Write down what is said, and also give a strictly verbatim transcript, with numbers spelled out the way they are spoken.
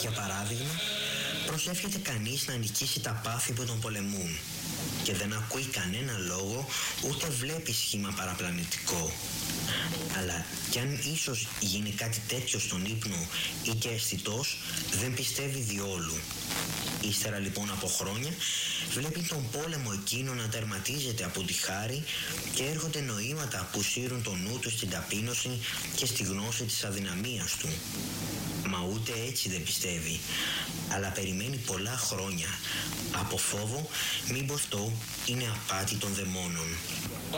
Για παράδειγμα, προσεύχεται κανείς να νικήσει τα πάθη που τον πολεμούν και δεν ακούει κανένα λόγο ούτε βλέπει σχήμα παραπλανητικό. Αλλά κι αν ίσως γίνει κάτι τέτοιο στον ύπνο ή και αισθητός, δεν πιστεύει διόλου. Ύστερα λοιπόν από χρόνια βλέπει τον πόλεμο εκείνο να τερματίζεται από τη χάρη και έρχονται νοήματα που σύρουν το νου του στην ταπείνωση και στη γνώση της αδυναμίας του. Μα ούτε έτσι δεν πιστεύει, αλλά περιμένει πολλά χρόνια από φόβο μήπως αυτό είναι απάτη των δαιμόνων.